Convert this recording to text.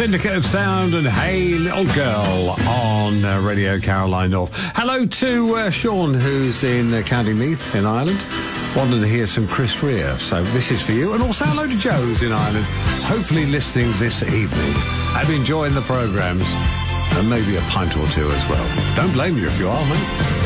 Syndicate of Sound and Hey Little Girl on Radio Caroline North. Hello to Sean, who's in County Meath in Ireland. Wanted to hear some Chris Rea, so this is for you. And also hello to Joe, who's in Ireland, hopefully listening this evening and enjoying the programmes, and maybe a pint or two as well. Don't blame you if you are, mate.